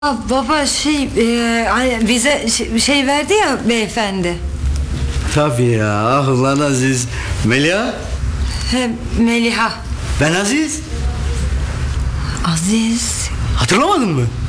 Baba hani bize şey verdi ya beyefendi. Tabii ya, ah ulan Aziz. Melia, Meliha. ben Aziz. Aziz. Hatırlamadın mı?